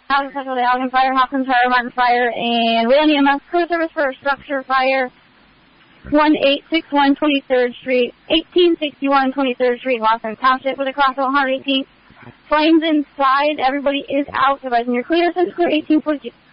Allegan Central, the Allegan Fire, Hawkins Fire, Martin Fire, and Wayland EMS crew service for a structure fire. 1861 23rd Street, 1861 23rd Street, Lawson Township, with a cross of 118th. Flames inside. Everybody is out. Advising your clear. Since clear 1842.